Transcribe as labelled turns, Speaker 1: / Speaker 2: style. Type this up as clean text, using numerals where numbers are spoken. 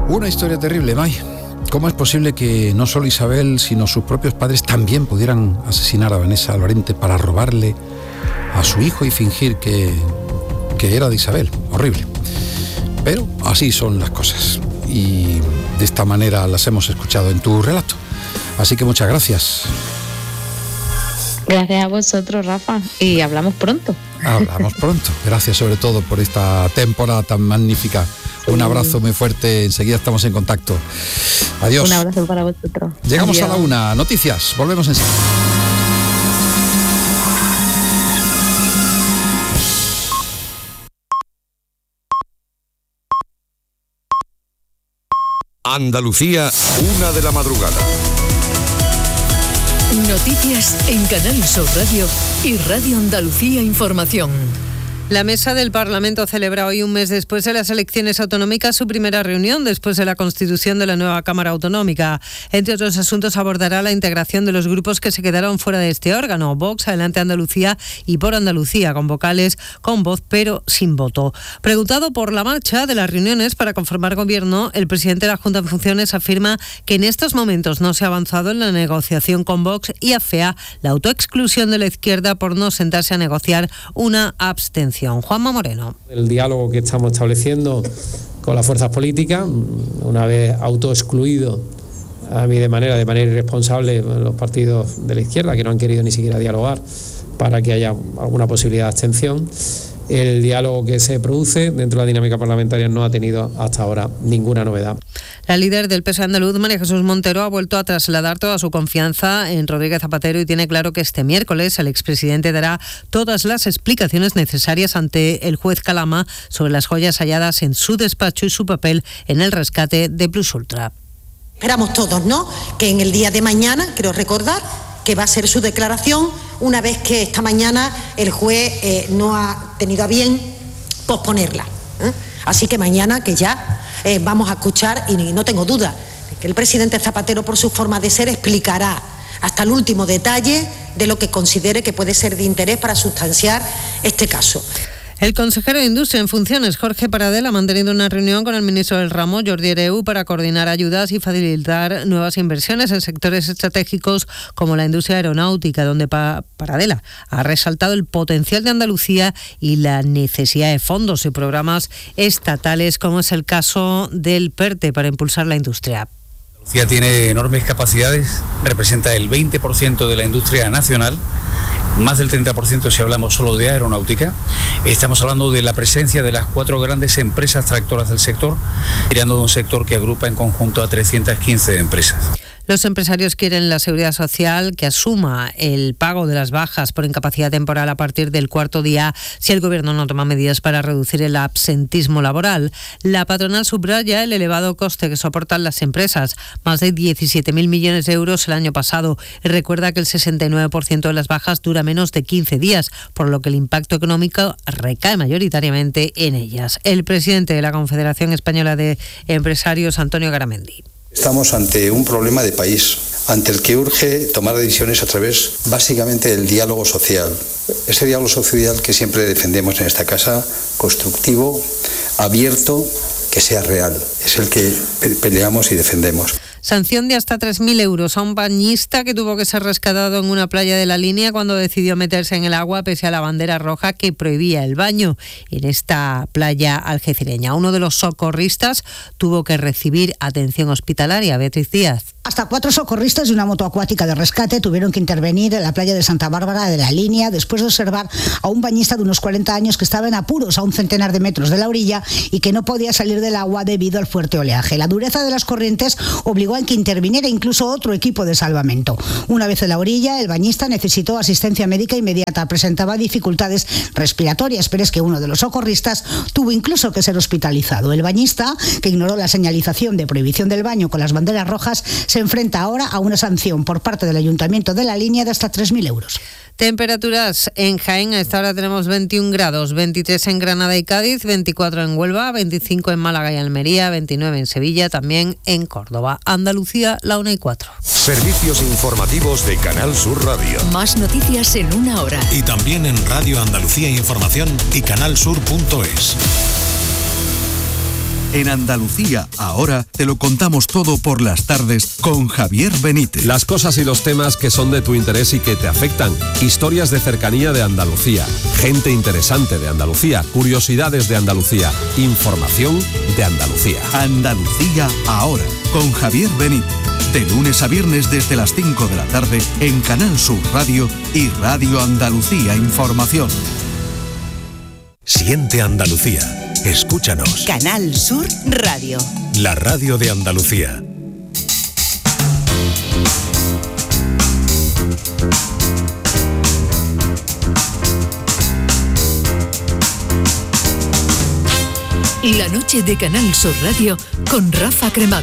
Speaker 1: Una historia terrible, May. ¿Cómo es posible que no solo Isabel, sino sus propios padres también pudieran asesinar a Vanessa Albarente para robarle a su hijo y fingir que era de Isabel? Horrible. Pero así son las cosas. Y de esta manera las hemos escuchado en tu relato. Así que muchas gracias.
Speaker 2: Gracias a vosotros, Rafa. Y hablamos pronto.
Speaker 1: Hablamos pronto. Gracias sobre todo por esta temporada tan magnífica. Un abrazo muy fuerte, enseguida estamos en contacto. Adiós.
Speaker 2: Un abrazo para vosotros.
Speaker 1: Llegamos
Speaker 2: Adiós.
Speaker 1: a la 1, noticias, volvemos enseguida.
Speaker 3: Andalucía, 1 de la madrugada.
Speaker 4: Noticias en Canal Sur Radio y Radio Andalucía Información.
Speaker 5: La mesa del Parlamento celebra hoy, un mes después de las elecciones autonómicas, su primera reunión después de la constitución de la nueva Cámara Autonómica. Entre otros asuntos abordará la integración de los grupos que se quedaron fuera de este órgano: Vox, Adelante Andalucía y Por Andalucía, con vocales con voz pero sin voto. Preguntado por la marcha de las reuniones para conformar gobierno, el presidente de la Junta en funciones afirma que en estos momentos no se ha avanzado en la negociación con Vox y afea la autoexclusión de la izquierda por no sentarse a negociar una abstención. Juanma Moreno.
Speaker 6: El diálogo que estamos estableciendo con las fuerzas políticas, una vez autoexcluido a mí de manera irresponsable los partidos de la izquierda, que no han querido ni siquiera dialogar para que haya alguna posibilidad de abstención. El diálogo que se produce dentro de la dinámica parlamentaria no ha tenido hasta ahora ninguna novedad.
Speaker 5: La líder del PSOE andaluz, María Jesús Montero, ha vuelto a trasladar toda su confianza en Rodríguez Zapatero y tiene claro que este miércoles el expresidente dará todas las explicaciones necesarias ante el juez Calama sobre las joyas halladas en su despacho y su papel en el rescate de Plus Ultra.
Speaker 7: Esperamos todos, ¿no?, que en el día de mañana, creo recordar, que va a ser su declaración, una vez que esta mañana el juez no ha tenido a bien posponerla. Así que mañana que ya vamos a escuchar, y no tengo duda, que el presidente Zapatero, por su forma de ser, explicará hasta el último detalle de lo que considere que puede ser de interés para sustanciar este caso.
Speaker 5: El consejero de Industria en funciones, Jorge Paradela, ha mantenido una reunión con el ministro del ramo, Jordi Hereu, para coordinar ayudas y facilitar nuevas inversiones en sectores estratégicos como la industria aeronáutica, donde Paradela ha resaltado el potencial de Andalucía y la necesidad de fondos y programas estatales, como es el caso del PERTE, para impulsar la industria.
Speaker 8: Andalucía tiene enormes capacidades, representa el 20% de la industria nacional, más del 30% si hablamos solo de aeronáutica. Estamos hablando de la presencia de las 4 grandes empresas tractoras del sector, creando un sector que agrupa en conjunto a 315 empresas.
Speaker 5: Los empresarios quieren la Seguridad Social que asuma el pago de las bajas por incapacidad temporal a partir del 4.º día si el Gobierno no toma medidas para reducir el absentismo laboral. La patronal subraya el elevado coste que soportan las empresas, más de 17.000 millones de euros el año pasado, y recuerda que el 69% de las bajas dura menos de 15 días, por lo que el impacto económico recae mayoritariamente en ellas. El presidente de la Confederación Española de Empresarios, Antonio Garamendi.
Speaker 9: Estamos ante un problema de país, ante el que urge tomar decisiones a través básicamente del diálogo social. Ese diálogo social que siempre defendemos en esta casa, constructivo, abierto, que sea real. Es el que peleamos y defendemos.
Speaker 5: Sanción de hasta 3.000 euros a un bañista que tuvo que ser rescatado en una playa de La Línea cuando decidió meterse en el agua pese a la bandera roja que prohibía el baño en esta playa algecireña. Uno de los socorristas tuvo que recibir atención hospitalaria. Beatriz Díaz.
Speaker 10: Hasta 4 socorristas de una moto acuática de rescate tuvieron que intervenir en la playa de Santa Bárbara de La Línea después de observar a un bañista de unos 40 años que estaba en apuros a un centenar de metros de la orilla y que no podía salir del agua debido al fuerte oleaje. La dureza de las corrientes obligó a que interviniera incluso otro equipo de salvamento. Una vez en la orilla, el bañista necesitó asistencia médica inmediata. Presentaba dificultades respiratorias, pero es que uno de los socorristas tuvo incluso que ser hospitalizado. El bañista, que ignoró la señalización de prohibición del baño con las banderas rojas, se enfrenta ahora a una sanción por parte del Ayuntamiento de La Línea de hasta 3.000 euros.
Speaker 5: Temperaturas en Jaén, a esta hora tenemos 21 grados, 23 en Granada y Cádiz, 24 en Huelva, 25 en Málaga y Almería, 29 en Sevilla, también en Córdoba. Andalucía, la 1:04.
Speaker 3: Servicios informativos de Canal Sur Radio.
Speaker 4: Más noticias en 1 hora.
Speaker 11: Y también en Radio Andalucía Información y canalsur.es. En Andalucía, ahora te lo contamos todo por las tardes con Javier Benítez.
Speaker 12: Las cosas y los temas que son de tu interés y que te afectan. Historias de cercanía de Andalucía. Gente interesante de Andalucía. Curiosidades de Andalucía. Información de Andalucía.
Speaker 11: Andalucía, ahora con Javier Benítez. De lunes a viernes desde las 5 de la tarde en Canal Sur Radio y Radio Andalucía Información.
Speaker 3: Siente Andalucía. Escúchanos.
Speaker 13: Canal Sur Radio.
Speaker 3: La radio de Andalucía.
Speaker 4: La noche de Canal Sur Radio con Rafa Cremades.